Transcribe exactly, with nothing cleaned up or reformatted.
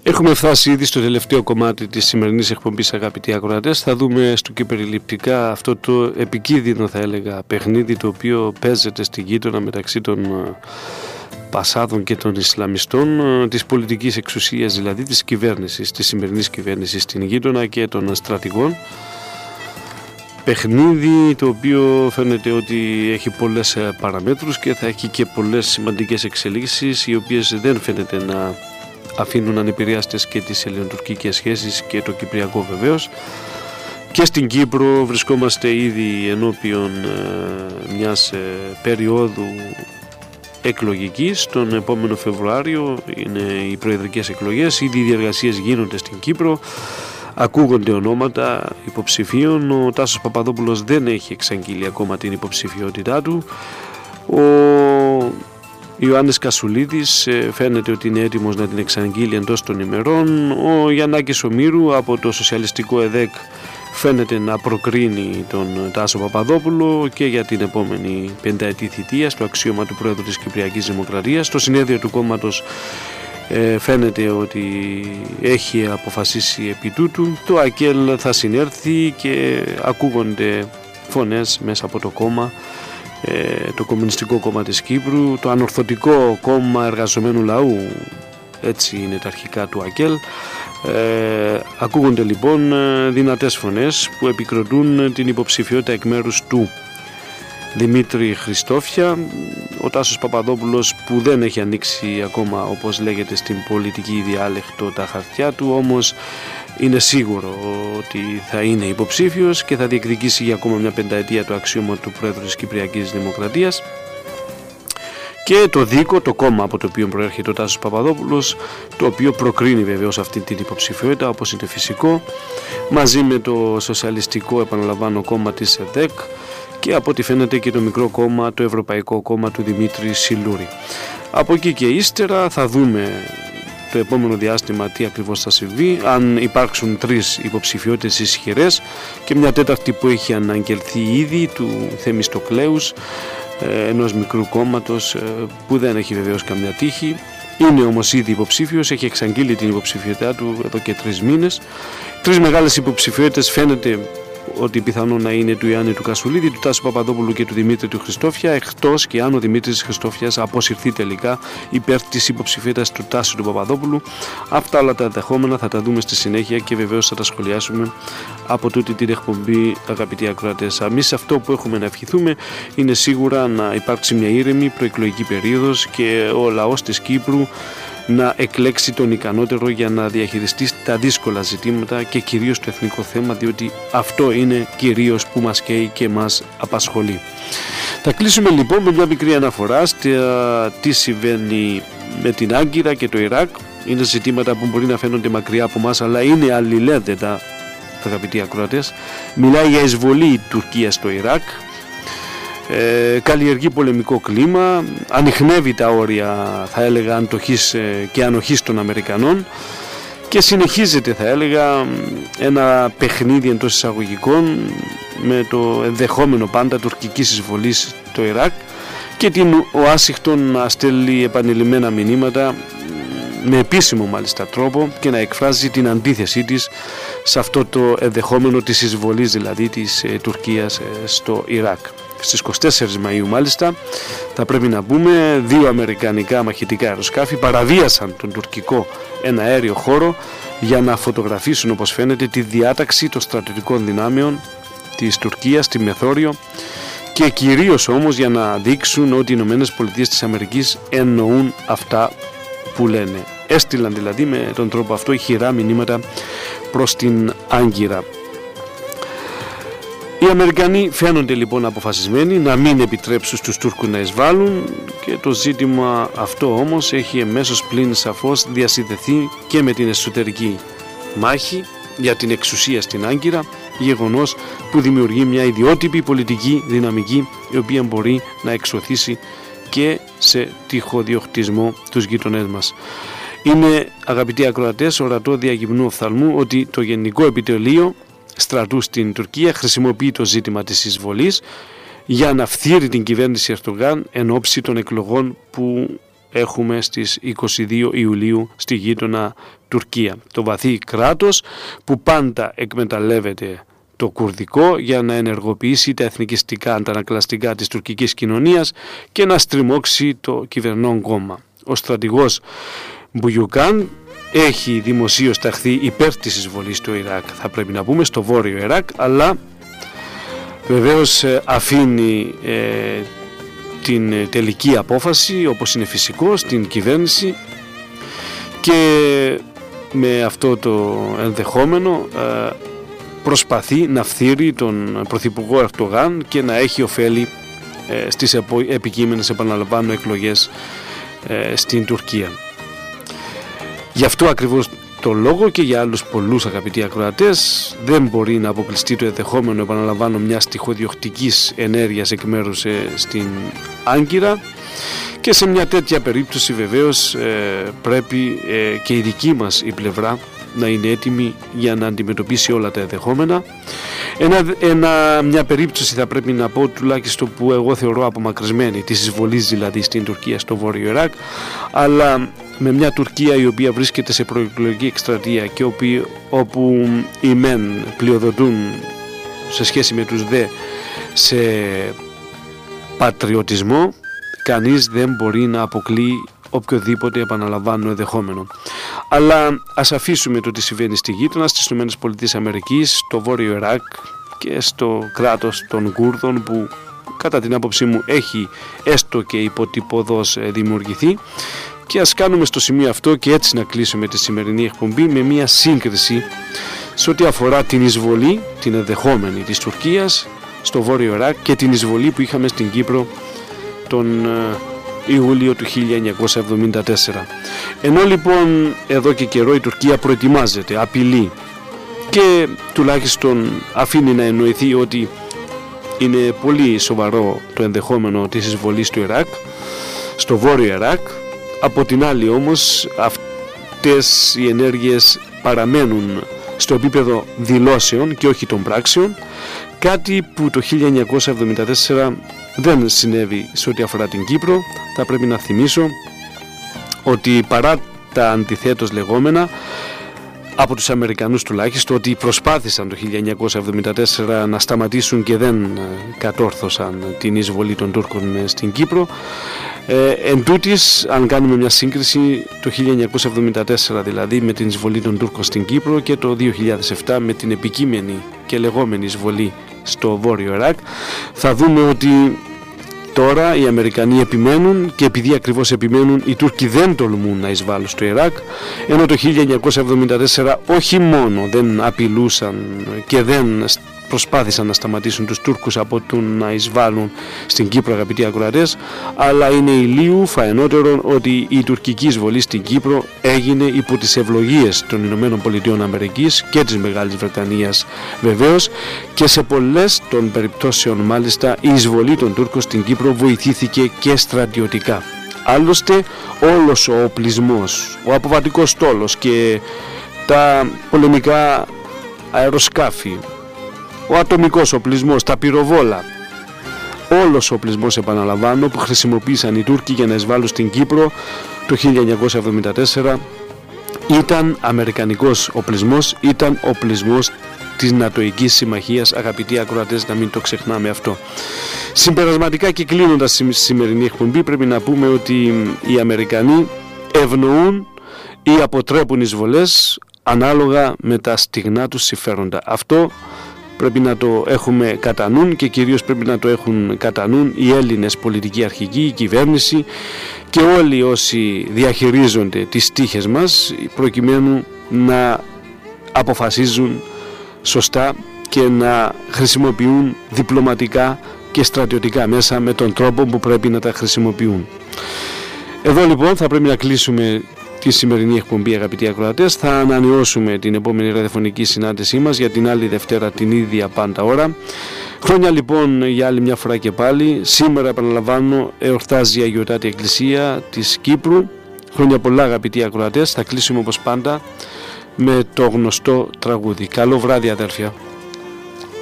Έχουμε φτάσει ήδη στο τελευταίο κομμάτι της σημερινής εκπομπής, αγαπητοί ακροατές. Θα δούμε στο και περιληπτικά αυτό το επικίνδυνο, θα έλεγα, παιχνίδι το οποίο παίζεται στην γείτονα μεταξύ των Πασάδων και των Ισλαμιστών, της πολιτικής εξουσίας, δηλαδή της κυβέρνησης, της σημερινής κυβέρνησης στην γείτονα και των στρατηγών. Παιχνίδι το οποίο φαίνεται ότι έχει πολλές παραμέτρους και θα έχει και πολλές σημαντικές εξελίξεις, οι οποίες δεν φαίνεται να αφήνουν ανεπηρέαστες και τις ελληνοτουρκικές σχέσεις και το Κυπριακό βεβαίως. Και στην Κύπρο βρισκόμαστε ήδη ενώπιον ε, μιας ε, περίοδου εκλογικής. Τον επόμενο Φεβρουάριο είναι οι προεδρικές εκλογές, ήδη οι διεργασίες γίνονται στην Κύπρο, ακούγονται ονόματα υποψηφίων. Ο Τάσος Παπαδόπουλος δεν έχει εξαγγείλει ακόμα την υποψηφιότητά του. Ο Ιωάννης Κασουλίδης φαίνεται ότι είναι έτοιμος να την εξαγγείλει εντός των ημερών. Ο Γιαννάκης Ομήρου από το Σοσιαλιστικό ΕΔΕΚ φαίνεται να προκρίνει τον Τάσο Παπαδόπουλο και για την επόμενη πενταετή θητεία στο αξίωμα του Πρόεδρου της Κυπριακής Δημοκρατίας. Το συνέδριο του κόμματος ε, φαίνεται ότι έχει αποφασίσει επί τούτου. Το ΑΚΕΛ θα συνέρθει και ακούγονται φωνές μέσα από το κόμμα, το Κομμουνιστικό Κόμμα της Κύπρου, το Ανορθωτικό Κόμμα Εργαζομένου Λαού, έτσι είναι τα αρχικά του ΑΚΕΛ. Ε, ακούγονται λοιπόν δυνατές φωνές που επικροτούν την υποψηφιότητα εκ μέρους του Δημήτρη Χριστόφια. Ο Τάσος Παπαδόπουλος, που δεν έχει ανοίξει ακόμα, όπως λέγεται στην πολιτική διάλεκτο, τα χαρτιά του, όμως είναι σίγουρο ότι θα είναι υποψήφιος και θα διεκδικήσει για ακόμα μια πενταετία το αξίωμα του Πρόεδρου της Κυπριακής Δημοκρατίας. Και το ΔΙΚΟ, το κόμμα από το οποίο προέρχεται ο Τάσος Παπαδόπουλος, το οποίο προκρίνει βεβαίως αυτή την υποψηφιότητα, όπως είναι φυσικό, μαζί με το Σοσιαλιστικό, επαναλαμβάνω, κόμμα της ΕΔΕΚ και από ό,τι φαίνεται και το μικρό κόμμα, το Ευρωπαϊκό Κόμμα του Δημήτρη Σιλούρη. Από εκεί και ύστερα θα δούμε το επόμενο διάστημα τι ακριβώς θα συμβεί, αν υπάρξουν τρεις υποψηφιότητες ισχυρές και μια τέταρτη που έχει αναγγελθεί ήδη, του Θεμιστοκλέους, ενός μικρού κόμματος που δεν έχει βεβαίως καμιά τύχη. Είναι όμως ήδη υποψήφιος, έχει εξαγγείλει την υποψηφιότητά του εδώ και τρεις μήνες. Τρεις μεγάλες υποψηφιότητες φαίνεται ότι πιθανόν να είναι του Ιωάννη του Κασουλίδη, του Τάσου Παπαδόπουλου και του Δημήτρη του Χριστόφια, εκτός και αν ο Δημήτρης Χριστόφιας αποσυρθεί τελικά υπέρ της υποψηφιότητας του Τάσου του Παπαδόπουλου. Αυτά όλα τα ενδεχόμενα θα τα δούμε στη συνέχεια και βεβαίως θα τα σχολιάσουμε από τούτη την εκπομπή, αγαπητοί ακροατές. Εμείς αυτό που έχουμε να ευχηθούμε είναι σίγουρα να υπάρξει μια ήρεμη προεκλογική περίοδος και ο λαός της Κύπρου να εκλέξει τον ικανότερο για να διαχειριστεί τα δύσκολα ζητήματα και κυρίως το εθνικό θέμα, διότι αυτό είναι κυρίως που μας καίει και μας απασχολεί. Θα κλείσουμε λοιπόν με μια μικρή αναφορά στα τι συμβαίνει με την Άγκυρα και το Ιράκ. Είναι ζητήματα που μπορεί να φαίνονται μακριά από μας, αλλά είναι αλληλένδετα, αγαπητοί ακροατές. Μιλάει για εισβολή Τουρκίας στο Ιράκ. Ε, καλλιεργεί πολεμικό κλίμα, ανιχνεύει τα όρια, θα έλεγα, αντοχής και ανοχής των Αμερικανών και συνεχίζεται, θα έλεγα, ένα παιχνίδι εντός εισαγωγικών με το ενδεχόμενο πάντα τουρκικής εισβολής στο Ιράκ και την Ουάσιγκτον να στέλνει επανειλημμένα μηνύματα με επίσημο μάλιστα τρόπο και να εκφράζει την αντίθεσή της σε αυτό το ενδεχόμενο της εισβολής, δηλαδή της ε, Τουρκίας ε, στο Ιράκ. Στις είκοσι τέσσερις Μαΐου μάλιστα, θα πρέπει να πούμε, δύο αμερικανικά μαχητικά αεροσκάφη παραβίασαν τον τουρκικό εναέριο χώρο για να φωτογραφίσουν, όπως φαίνεται, τη διάταξη των στρατιωτικών δυνάμεων της Τουρκίας στη Μεθόριο και κυρίως όμως για να δείξουν ότι οι Ηνωμένες Πολιτείες της Αμερικής εννοούν αυτά που λένε. Έστειλαν δηλαδή με τον τρόπο αυτό ηχηρά μηνύματα προς την Άγκυρα. Οι Αμερικανοί φαίνονται λοιπόν αποφασισμένοι να μην επιτρέψουν στους Τούρκους να εισβάλλουν και το ζήτημα αυτό όμως έχει εμέσως πλην σαφώς διασυνδεθεί και με την εσωτερική μάχη για την εξουσία στην Άγκυρα, γεγονός που δημιουργεί μια ιδιότυπη πολιτική δυναμική η οποία μπορεί να εξωθήσει και σε τυχοδιοκτισμό τους γείτονές μας. Είναι, αγαπητοί ακροατές, ορατό δια γυμνού οφθαλμού ότι το Γενικό Επιτελείο Στρατού στην Τουρκία χρησιμοποιεί το ζήτημα της εισβολής για να φθείρει την κυβέρνηση Ερντογάν εν ώψη των εκλογών που έχουμε στις είκοσι δύο Ιουλίου στη γείτονα Τουρκία. Το βαθύ κράτος που πάντα εκμεταλλεύεται το κουρδικό για να ενεργοποιήσει τα εθνικιστικά αντανακλαστικά της τουρκικής κοινωνίας και να στριμώξει το κυβερνών κόμμα. Ο στρατηγός Μπουγιουκάν έχει δημοσίως ταχθεί υπέρ της εισβολής στο Ιράκ, θα πρέπει να πούμε, στο βόρειο Ιράκ, αλλά βεβαίως αφήνει ε, την τελική απόφαση, όπως είναι φυσικό, στην κυβέρνηση, και με αυτό το ενδεχόμενο ε, προσπαθεί να φθείρει τον Πρωθυπουργό Ερντογάν και να έχει ωφέλη ε, στις επικείμενες, επαναλαμβάνω, εκλογές ε, στην Τουρκία. Γι' αυτό ακριβώς το λόγο και για άλλους πολλούς, αγαπητοί ακροατές, δεν μπορεί να αποκλειστεί το ενδεχόμενο, επαναλαμβάνω, μιας τυχοδιοκτικής ενέργειας εκ μέρους ε, στην Άγκυρα, και σε μια τέτοια περίπτωση βεβαίως ε, πρέπει ε, και η δική μας η πλευρά να είναι έτοιμη για να αντιμετωπίσει όλα τα ενδεχόμενα. Ένα, ένα, μια περίπτωση, θα πρέπει να πω, τουλάχιστον που εγώ θεωρώ απομακρυσμένη, της εισβολής δηλαδή στην Τουρκία, στο Βόρειο Ιράκ, αλλά με μια Τουρκία η οποία βρίσκεται σε προεκλογική εκστρατεία και όπου, όπου οι μεν πλειοδοτούν σε σχέση με τους δε σε πατριωτισμό, κανείς δεν μπορεί να αποκλείει οποιοδήποτε, επαναλαμβάνω, ενδεχόμενο. Αλλά ας αφήσουμε το τι συμβαίνει στη γείτονα, στις ΗΠΑ, στο Βόρειο Ιράκ και στο κράτος των Κούρδων, που κατά την άποψή μου έχει έστω και υποτυπωδώς δημιουργηθεί, και ας κάνουμε στο σημείο αυτό και έτσι να κλείσουμε τη σημερινή εκπομπή με μια σύγκριση σε ό,τι αφορά την εισβολή, την ενδεχόμενη, της Τουρκίας στο Βόρειο Ιράκ και την εισβολή που είχαμε στην Κύπρο τον Ιούλιο του χίλια εννιακόσια εβδομήντα τέσσερα. Ενώ λοιπόν εδώ και καιρό η Τουρκία προετοιμάζεται, απειλεί και τουλάχιστον αφήνει να εννοηθεί ότι είναι πολύ σοβαρό το ενδεχόμενο της εισβολής του Ιράκ, στο Βόρειο Ιράκ, από την άλλη όμως αυτές οι ενέργειες παραμένουν στο επίπεδο δηλώσεων και όχι των πράξεων, κάτι που το χίλια εννιακόσια εβδομήντα τέσσερα δεν συνέβη σε ό,τι αφορά την Κύπρο. Θα πρέπει να θυμίσω ότι παρά τα αντιθέτως λεγόμενα από τους Αμερικανούς τουλάχιστον, ότι προσπάθησαν το χίλια εννιακόσια εβδομήντα τέσσερα να σταματήσουν και δεν κατόρθωσαν την εισβολή των Τούρκων στην Κύπρο. Ε, εν τούτης, αν κάνουμε μια σύγκριση, το χίλια εννιακόσια εβδομήντα τέσσερα δηλαδή με την εισβολή των Τούρκων στην Κύπρο και το δύο χιλιάδες επτά με την επικείμενη και λεγόμενη εισβολή στο Βόρειο Ιράκ, θα δούμε ότι τώρα οι Αμερικανοί επιμένουν, και επειδή ακριβώς επιμένουν, οι Τούρκοι δεν τολμούν να εισβάλλουν στο Ιράκ, ενώ το χίλια εννιακόσια εβδομήντα τέσσερα όχι μόνο δεν απειλούσαν και δεν προσπάθησαν να σταματήσουν τους Τούρκους από το να εισβάλλουν στην Κύπρο, αγαπητοί ακροατές, αλλά είναι ηλίου φαενότερον ότι η τουρκική εισβολή στην Κύπρο έγινε υπό τις ευλογίες των Ηνωμένων Πολιτειών Αμερικής και της Μεγάλης Βρετανίας βεβαίως, και σε πολλές των περιπτώσεων μάλιστα η εισβολή των Τούρκων στην Κύπρο βοηθήθηκε και στρατιωτικά. Άλλωστε όλος ο οπλισμός, ο αποβατικός στόλος και τα πολεμικά αεροσκάφη, ο ατομικός οπλισμός, τα πυροβόλα, όλος ο οπλισμός, επαναλαμβάνω, που χρησιμοποίησαν οι Τούρκοι για να εισβάλλουν στην Κύπρο το χίλια εννιακόσια εβδομήντα τέσσερα ήταν αμερικανικός οπλισμός, ήταν οπλισμός της Νατοικής Συμμαχίας, αγαπητοί ακροατές, να μην το ξεχνάμε αυτό. Συμπερασματικά και κλείνοντας τη σημερινή εκπομπή, πρέπει να πούμε ότι οι Αμερικανοί ευνοούν ή αποτρέπουν εισβολές ανάλογα με τα στιγνά τους συμφέροντα. Αυτό πρέπει να το έχουμε κατά νου και κυρίως πρέπει να το έχουν κατά νου οι Έλληνες πολιτικοί αρχηγοί, η κυβέρνηση και όλοι όσοι διαχειρίζονται τις τύχες μας, προκειμένου να αποφασίζουν σωστά και να χρησιμοποιούν διπλωματικά και στρατιωτικά μέσα με τον τρόπο που πρέπει να τα χρησιμοποιούν. Εδώ λοιπόν θα πρέπει να κλείσουμε τη σημερινή εκπομπή, αγαπητοί ακροατές. Θα ανανεώσουμε την επόμενη ραδιοφωνική συνάντησή μας για την άλλη Δευτέρα την ίδια πάντα ώρα. Χρόνια λοιπόν για άλλη μια φορά και πάλι. Σήμερα, επαναλαμβάνω, εορτάζει η Αγιωτάτη Εκκλησία της Κύπρου. Χρόνια πολλά, αγαπητοί ακροατές. Θα κλείσουμε όπως πάντα με το γνωστό τραγούδι. Καλό βράδυ, αδέρφια.